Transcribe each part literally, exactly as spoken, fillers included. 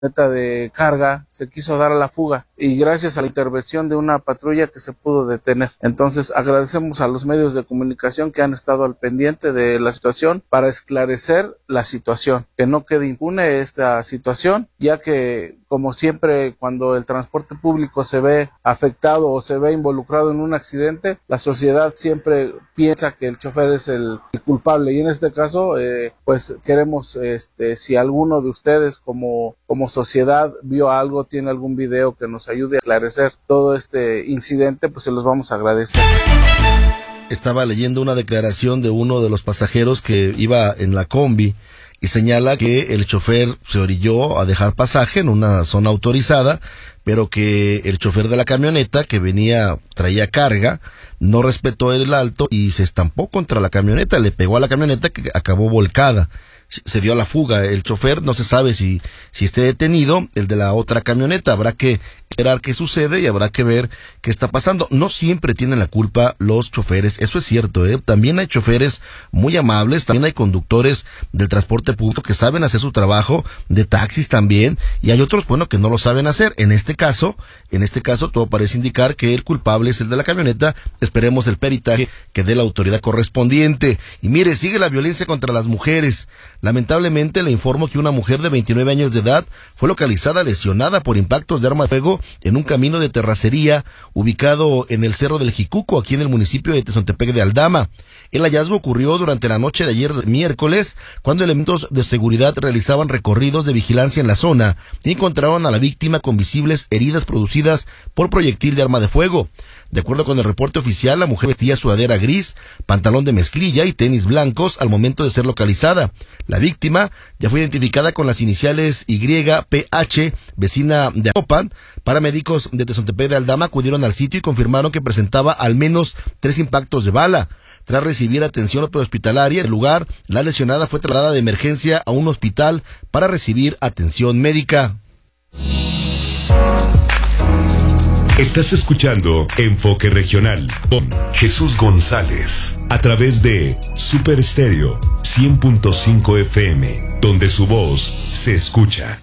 de carga se quiso dar a la fuga y gracias a la intervención de una patrulla que se pudo detener. Entonces agradecemos a los medios de comunicación que han estado al pendiente de la situación para esclarecer la situación, que no quede impune esta situación, ya que como siempre cuando el transporte público se ve afectado o se ve involucrado en un accidente, la sociedad siempre piensa que el chofer es el, el culpable y en este caso eh, pues queremos este, si alguno de ustedes como, como sociedad vio algo, tiene algún video que nos ayude a esclarecer todo este incidente, pues se los vamos a agradecer. Estaba leyendo una declaración de uno de los pasajeros que iba en la combi y señala que el chofer se orilló a dejar pasaje en una zona autorizada, pero que el chofer de la camioneta que venía, traía carga, no respetó el alto y se estampó contra la camioneta, le pegó a la camioneta que acabó volcada. Se dio a la fuga. El chofer no se sabe si, si esté detenido. El de la otra camioneta habrá que esperar qué sucede y habrá que ver qué está pasando. No siempre tienen la culpa los choferes, eso es cierto, ¿eh? También hay choferes muy amables, también hay conductores del transporte público que saben hacer su trabajo, de taxis también, y hay otros, bueno, que no lo saben hacer. En este caso, en este caso todo parece indicar que el culpable es el de la camioneta. Esperemos el peritaje que dé la autoridad correspondiente. Y mire, sigue la violencia contra las mujeres. Lamentablemente le informo que una mujer de veintinueve años de edad fue localizada lesionada por impactos de arma de fuego en un camino de terracería ubicado en el Cerro del Jicuco, aquí en el municipio de Tezontepec de Aldama. El hallazgo ocurrió durante la noche de ayer miércoles, cuando elementos de seguridad realizaban recorridos de vigilancia en la zona y encontraron a la víctima con visibles heridas producidas por proyectil de arma de fuego. De acuerdo con el reporte oficial, la mujer vestía sudadera gris, pantalón de mezclilla y tenis blancos al momento de ser localizada. La víctima ya fue identificada con las iniciales Y P H, vecina de Acopan. Paramédicos de Tezontepec de Aldama acudieron al sitio y confirmaron que presentaba al menos tres impactos de bala. Tras recibir atención prehospitalaria en el lugar, la lesionada fue trasladada de emergencia a un hospital para recibir atención médica. Estás escuchando Enfoque Regional con Jesús González a través de Super Estéreo cien punto cinco F M, donde su voz se escucha.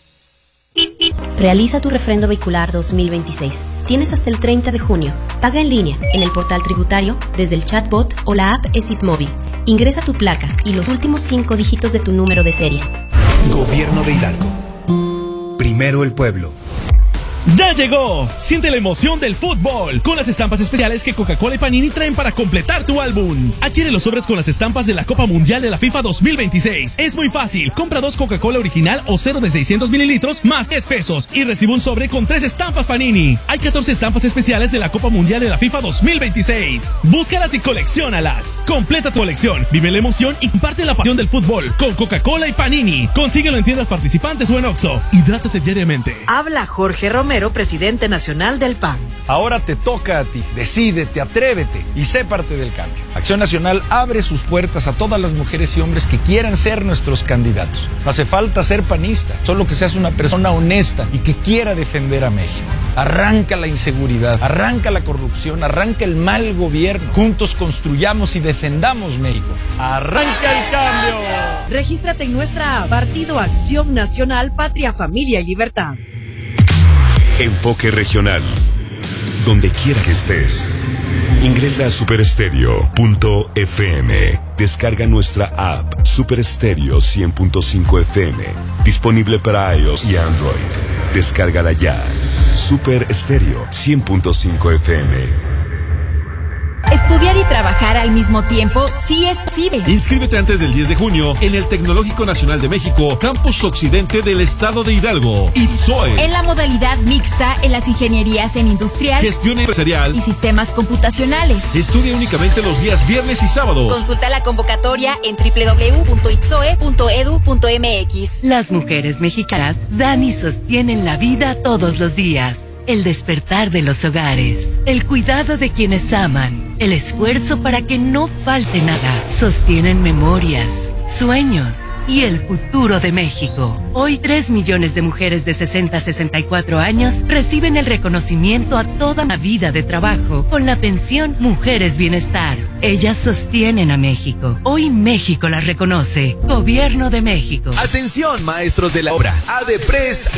Realiza tu refrendo vehicular dos mil veintiséis. Tienes hasta el treinta de junio. Paga en línea, en el portal tributario, desde el chatbot o la app ESIT Móvil. Ingresa tu placa y los últimos cinco dígitos de tu número de serie. Gobierno de Hidalgo. Primero el pueblo. ¡Ya llegó! Siente la emoción del fútbol con las estampas especiales que Coca-Cola y Panini traen para completar tu álbum. Adquiere los sobres con las estampas de la Copa Mundial de la FIFA dos mil veintiséis. Es muy fácil. Compra dos Coca-Cola original o cero de seiscientos mililitros más diez pesos y recibe un sobre con tres estampas Panini. Hay catorce estampas especiales de la Copa Mundial de la FIFA dos mil veintiséis. Búscalas y colecciónalas. Completa tu colección, vive la emoción y comparte la pasión del fútbol con Coca-Cola y Panini. Consíguelo en tiendas participantes o en Oxxo. Hidrátate diariamente. Habla Jorge Romero, presidente nacional del P A N. Ahora te toca a ti. Decídete, atrévete y sé parte del cambio. Acción Nacional abre sus puertas a todas las mujeres y hombres que quieran ser nuestros candidatos. No hace falta ser panista, solo que seas una persona honesta y que quiera defender a México. Arranca la inseguridad, arranca la corrupción, arranca el mal gobierno. Juntos construyamos y defendamos México. ¡Arranca el cambio! Regístrate en nuestra app Partido Acción Nacional, Patria, Familia y Libertad. Enfoque Regional. Donde quiera que estés, ingresa a super estéreo punto f m. Descarga nuestra app Super Estéreo cien punto cinco F M. Disponible para iOS y Android. Descárgala ya. Super Estéreo cien punto cinco F M. Estudiar y trabajar al mismo tiempo sí es posible. Inscríbete antes del diez de junio en el Tecnológico Nacional de México, Campus Occidente del Estado de Hidalgo, I T S O E. En la modalidad mixta en las ingenierías en industrial, gestión empresarial y sistemas computacionales. Estudia únicamente los días viernes y sábados. Consulta la convocatoria en doble u doble u doble u punto i t s o e punto e d u punto m x. Las mujeres mexicanas dan y sostienen la vida todos los días. El despertar de los hogares, el cuidado de quienes aman, el esfuerzo para que no falte nada. Sostienen memorias, sueños y el futuro de México. Hoy tres millones de mujeres de sesenta a sesenta y cuatro años reciben el reconocimiento a toda una vida de trabajo con la pensión Mujeres Bienestar. Ellas sostienen a México. Hoy México las reconoce. Gobierno de México. Atención, maestros de la obra. ADEPREST